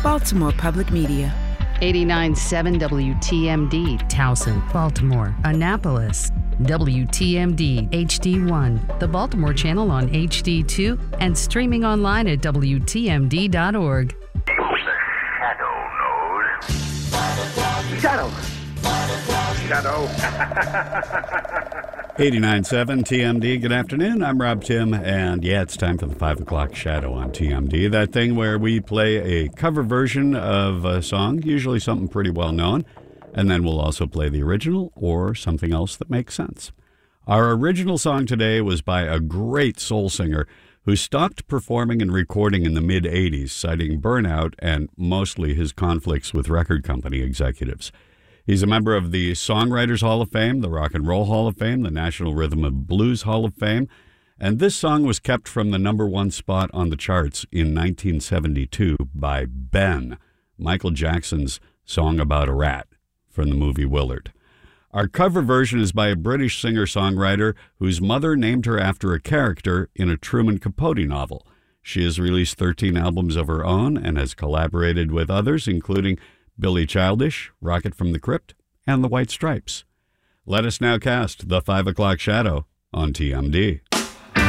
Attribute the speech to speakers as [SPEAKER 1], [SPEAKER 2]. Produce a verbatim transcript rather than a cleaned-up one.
[SPEAKER 1] Baltimore Public Media.
[SPEAKER 2] eighty-nine point seven W T M D, Towson, Baltimore, Annapolis. W T M D H D one, the Baltimore channel on H D two, and streaming online at W T M D dot org.
[SPEAKER 3] Shadow. Shadow.
[SPEAKER 4] eighty-nine point seven T M D, good afternoon. I'm Rob Tim, and yeah, it's time for the five o'clock Shadow on T M D. That thing where we play a cover version of a song, usually something pretty well known, and then we'll also play the original or something else that makes sense. Our original song today was by a great soul singer who stopped performing and recording in the mid-eighties, citing burnout and mostly his conflicts with record company executives. He's a member of the Songwriters Hall of Fame, the Rock and Roll Hall of Fame, the National Rhythm and Blues Hall of Fame, and this song was kept from the number one spot on the charts in nineteen seventy-two by Ben, Michael Jackson's Song About a Rat from the movie Willard. Our cover version is by a British singer-songwriter whose mother named her after a character in a Truman Capote novel. She has released thirteen albums of her own and has collaborated with others, including Billy Childish, Rocket from the Crypt, and the White Stripes. Let us now cast the five o'clock Shadow on T M D.